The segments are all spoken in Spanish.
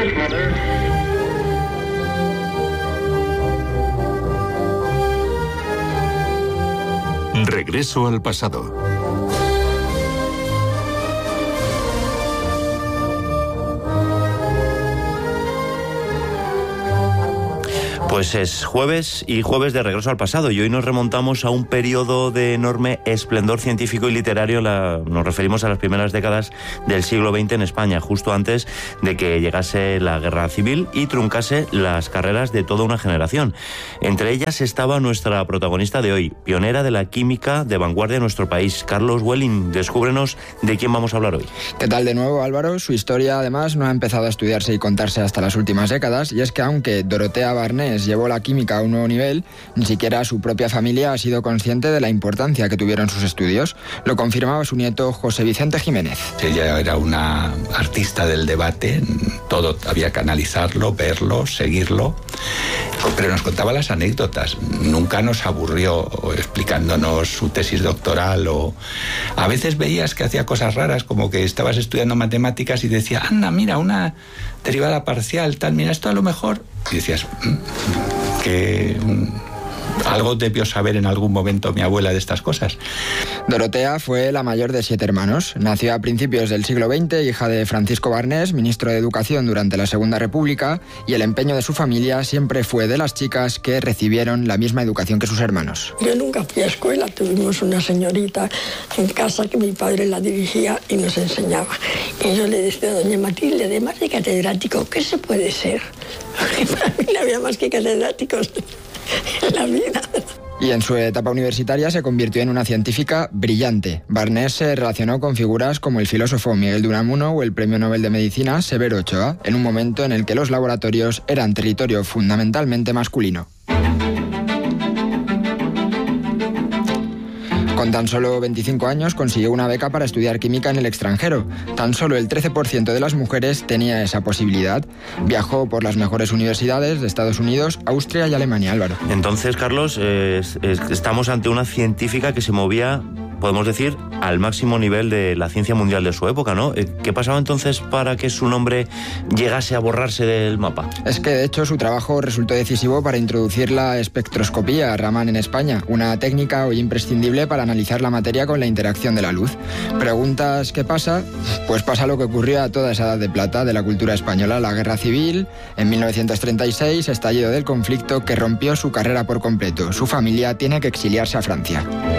Regreso al pasado. Pues es jueves y jueves de Regreso al pasado, y hoy nos remontamos a un periodo de enorme esplendor científico y literario. Nos referimos a las primeras décadas del siglo XX en España, justo antes de que llegase la guerra civil y truncase las carreras de toda una generación. Entre ellas estaba nuestra protagonista de hoy, pionera de la química de vanguardia en nuestro país, Carlos Welling. Descúbrenos de quién vamos a hablar hoy. ¿Qué tal de nuevo, Álvaro? Su historia, además, no ha empezado a estudiarse y contarse hasta las últimas décadas, y es que aunque Dorotea Barnés llevó la química a un nuevo nivel, ni siquiera su propia familia ha sido consciente de la importancia que tuvieron sus estudios. Lo confirmaba su nieto José Vicente Jiménez. Ella era una artista del debate, todo había que analizarlo, verlo, seguirlo, pero nos contaba las anécdotas, nunca nos aburrió explicándonos su tesis doctoral, o a veces veías que hacía cosas raras, como que estabas estudiando matemáticas y decía, anda, mira, una derivada parcial, tal, mira, esto a lo mejor, y decías, que algo debió saber en algún momento mi abuela de estas cosas. Dorotea fue la mayor de 7 hermanos. Nació a principios del siglo XX, hija de Francisco Barnés, ministro de Educación durante la Segunda República, y el empeño de su familia siempre fue de las chicas que recibieron la misma educación que sus hermanos. Yo nunca fui a escuela, tuvimos una señorita en casa que mi padre la dirigía y nos enseñaba. Y yo le decía a doña Matilde, además de catedrático, ¿qué se puede ser? Porque para mí no había más que catedráticos en la vida. Y en su etapa universitaria se convirtió en una científica brillante. Barnés se relacionó con figuras como el filósofo Miguel de Unamuno o el premio Nobel de Medicina Severo Ochoa, en un momento en el que los laboratorios eran territorio fundamentalmente masculino. Con tan solo 25 años consiguió una beca para estudiar química en el extranjero. Tan solo el 13% de las mujeres tenía esa posibilidad. Viajó por las mejores universidades de Estados Unidos, Austria y Alemania, Álvaro. Entonces, Carlos, estamos ante una científica que se movía, podemos decir, al máximo nivel de la ciencia mundial de su época, ¿no? ¿Qué pasaba entonces para que su nombre llegase a borrarse del mapa? Es que, de hecho, su trabajo resultó decisivo para introducir la espectroscopía, Raman en España, una técnica hoy imprescindible para analizar la materia con la interacción de la luz. ¿Preguntas qué pasa? Pues pasa lo que ocurrió a toda esa edad de plata de la cultura española, la guerra civil. En 1936, estallido del conflicto que rompió su carrera por completo. Su familia tiene que exiliarse a Francia.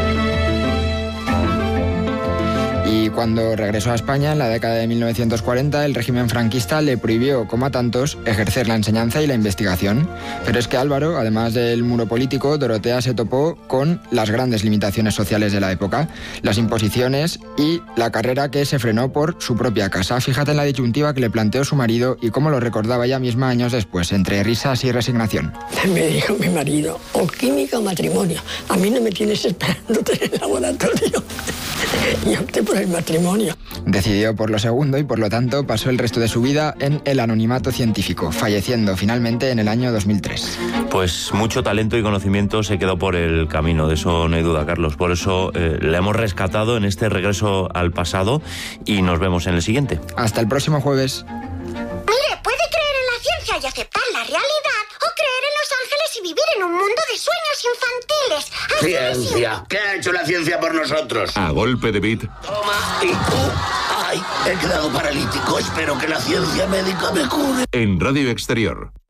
Y cuando regresó a España, en la década de 1940, el régimen franquista le prohibió, como a tantos, ejercer la enseñanza y la investigación. Pero es que, Álvaro, además del muro político, Dorotea se topó con las grandes limitaciones sociales de la época, las imposiciones y la carrera que se frenó por su propia casa. Fíjate en la disyuntiva que le planteó su marido y cómo lo recordaba ella misma años después, entre risas y resignación. Me dijo mi marido, o química o matrimonio. A mí no me tienes esperándote en el laboratorio. Y opté por el matrimonio. Decidió por lo segundo y por lo tanto pasó el resto de su vida en el anonimato científico, falleciendo finalmente en el año 2003. Pues mucho talento y conocimiento se quedó por el camino, de eso no hay duda, Carlos. Por eso le hemos rescatado en este regreso al pasado y nos vemos en el siguiente. Hasta el próximo jueves. Mire, puede creer en la ciencia y aceptar la realidad, o creer en Los Ángeles y vivir en un mundo de sueños infantiles. Ciencia. ¿Qué ha hecho la ciencia por nosotros? A golpe de beat. Toma, y tú. Ay, he quedado paralítico. Espero que la ciencia médica me cure. En Radio Exterior.